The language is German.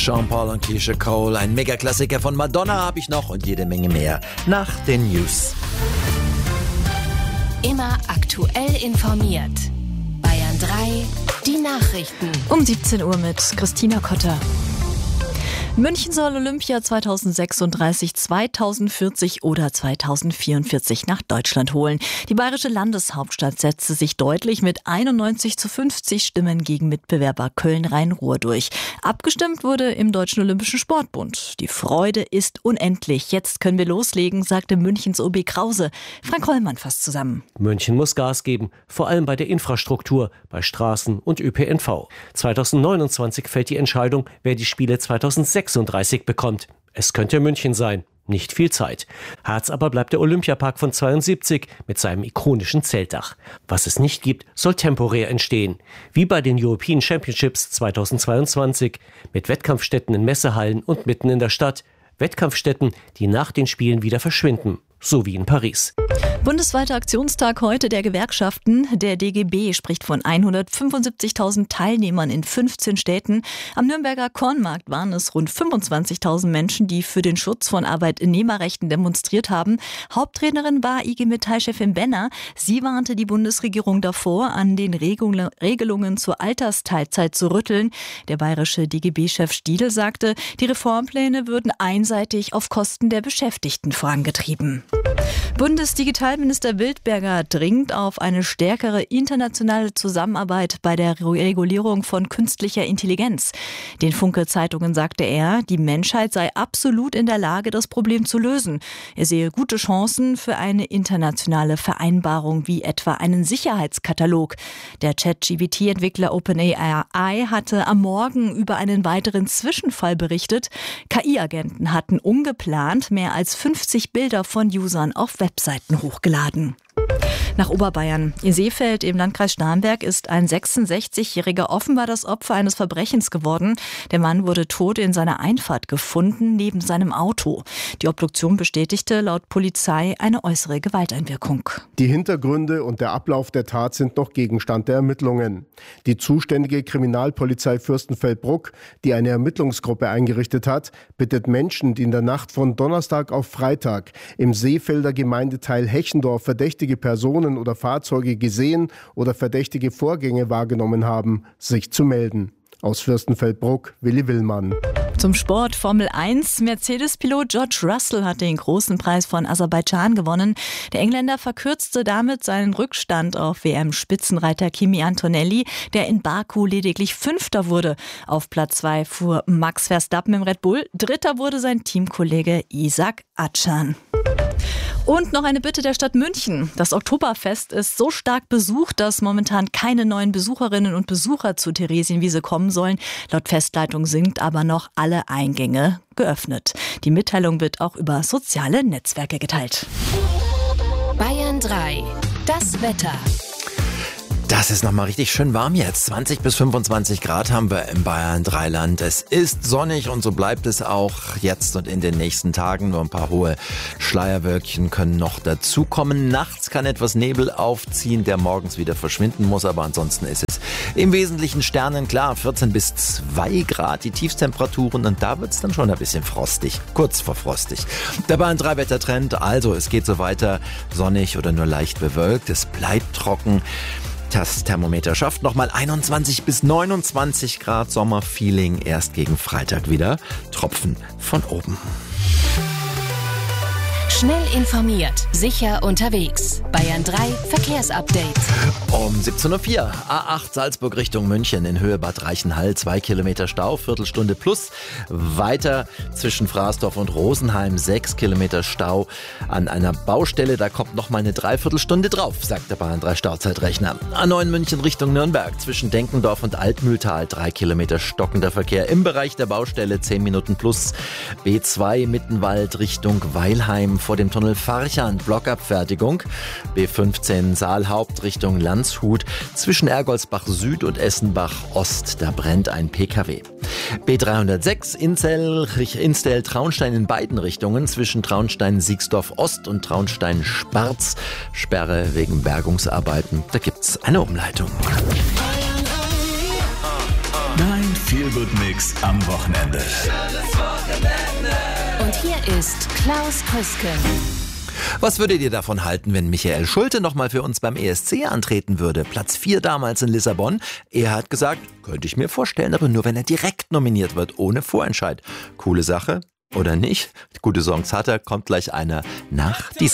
Sean Paul und Keisha Cole, ein Megaklassiker von Madonna habe ich noch und jede Menge mehr nach den News. Immer aktuell informiert. Bayern 3, die Nachrichten. Um 17 Uhr mit Christina Kotter. München soll Olympia 2036, 2040 oder 2044 nach Deutschland holen. Die bayerische Landeshauptstadt setzte sich deutlich mit 91:50 Stimmen gegen Mitbewerber Köln-Rhein-Ruhr durch. Abgestimmt wurde im Deutschen Olympischen Sportbund. Die Freude ist unendlich. Jetzt können wir loslegen, sagte Münchens OB Krause. Frank Hollmann fasst zusammen. München muss Gas geben, vor allem bei der Infrastruktur, bei Straßen und ÖPNV. 2029 fällt die Entscheidung, wer die Spiele 2036 bekommt. Es könnte München sein. Nicht viel Zeit. Harz aber bleibt der Olympiapark von 72 mit seinem ikonischen Zeltdach. Was es nicht gibt, soll temporär entstehen. Wie bei den European Championships 2022 mit Wettkampfstätten in Messehallen und mitten in der Stadt. Wettkampfstätten, die nach den Spielen wieder verschwinden. So wie in Paris. Bundesweiter Aktionstag heute der Gewerkschaften. Der DGB spricht von 175.000 Teilnehmern in 15 Städten. Am Nürnberger Kornmarkt waren es rund 25.000 Menschen, die für den Schutz von Arbeitnehmerrechten demonstriert haben. Hauptrednerin war IG Metall-Chefin Benner. Sie warnte die Bundesregierung davor, an den Regelungen zur Altersteilzeit zu rütteln. Der bayerische DGB-Chef Stiedl sagte, die Reformpläne würden einseitig auf Kosten der Beschäftigten vorangetrieben. Bundesdigitalminister Wildberger dringt auf eine stärkere internationale Zusammenarbeit bei der Regulierung von künstlicher Intelligenz. Den Funke-Zeitungen sagte er, die Menschheit sei absolut in der Lage, das Problem zu lösen. Er sehe gute Chancen für eine internationale Vereinbarung wie etwa einen Sicherheitskatalog. Der ChatGPT-Entwickler OpenAI hatte am Morgen über einen weiteren Zwischenfall berichtet. KI-Agenten hatten ungeplant mehr als 50 Bilder von Usern auf Webseiten hochgeladen. Nach Oberbayern. In Seefeld im Landkreis Starnberg ist ein 66-Jähriger offenbar das Opfer eines Verbrechens geworden. Der Mann wurde tot in seiner Einfahrt gefunden, neben seinem Auto. Die Obduktion bestätigte laut Polizei eine äußere Gewalteinwirkung. Die Hintergründe und der Ablauf der Tat sind noch Gegenstand der Ermittlungen. Die zuständige Kriminalpolizei Fürstenfeldbruck, die eine Ermittlungsgruppe eingerichtet hat, bittet Menschen, die in der Nacht von Donnerstag auf Freitag im Seefelder Gemeindeteil Hechendorf verdächtige Personen oder Fahrzeuge gesehen oder verdächtige Vorgänge wahrgenommen haben, sich zu melden. Aus Fürstenfeldbruck, Willi Willmann. Zum Sport Formel 1. Mercedes-Pilot George Russell hat den großen Preis von Aserbaidschan gewonnen. Der Engländer verkürzte damit seinen Rückstand auf WM-Spitzenreiter Kimi Antonelli, der in Baku lediglich Fünfter wurde. Auf Platz 2 fuhr Max Verstappen im Red Bull. Dritter wurde sein Teamkollege Ishak Achan. Und noch eine Bitte der Stadt München. Das Oktoberfest ist so stark besucht, dass momentan keine neuen Besucherinnen und Besucher zu Theresienwiese kommen sollen. Laut Festleitung sind aber noch alle Eingänge geöffnet. Die Mitteilung wird auch über soziale Netzwerke geteilt. Bayern 3, das Wetter. Das ist nochmal richtig schön warm jetzt. 20 bis 25 Grad haben wir im Bayern-Dreiland. Es ist sonnig und so bleibt es auch jetzt und in den nächsten Tagen. Nur ein paar hohe Schleierwölkchen können noch dazukommen. Nachts kann etwas Nebel aufziehen, der morgens wieder verschwinden muss. Aber ansonsten ist es im Wesentlichen sternenklar. 14 bis 2 Grad die Tiefstemperaturen und da wird es dann schon ein bisschen frostig. Kurz vor frostig. Der Bayern-3-Wettertrend, also es geht so weiter. Sonnig oder nur leicht bewölkt. Es bleibt trocken. Das Thermometer schafft nochmal 21 bis 29 Grad Sommerfeeling. Erst gegen Freitag wieder Tropfen von oben. Schnell informiert, sicher unterwegs. Bayern 3 Verkehrsupdate. Um 17.04 Uhr, A8 Salzburg Richtung München in Höhe Bad Reichenhall, 2 Kilometer Stau, Viertelstunde plus. Weiter zwischen Fraßdorf und Rosenheim, 6 Kilometer Stau an einer Baustelle. Da kommt noch mal eine Dreiviertelstunde drauf, sagt der Bayern 3 Stauzeitrechner. A9 München Richtung Nürnberg, zwischen Denkendorf und Altmühltal, 3 Kilometer stockender Verkehr. Im Bereich der Baustelle 10 Minuten plus. B2 Mittenwald Richtung Weilheim vor dem Tunnel Farchern, Blockabfertigung. B15 Saalhaupt Richtung Landshut, zwischen Ergoldsbach Süd und Essenbach Ost, da brennt ein PKW. B306 Instel Traunstein in beiden Richtungen, zwischen Traunstein Siegsdorf Ost und Traunstein Sparz, Sperre wegen Bergungsarbeiten. Da gibt's eine Umleitung. 9 Feel-Good-Mix am Wochenende. Und hier ist Klaus Krüsken. Was würdet ihr davon halten, wenn Michael Schulte nochmal für uns beim ESC antreten würde? Platz 4 damals in Lissabon. Er hat gesagt, könnte ich mir vorstellen, aber nur wenn er direkt nominiert wird, ohne Vorentscheid. Coole Sache, oder nicht? Gute Songs hat er, kommt gleich einer nach diesem.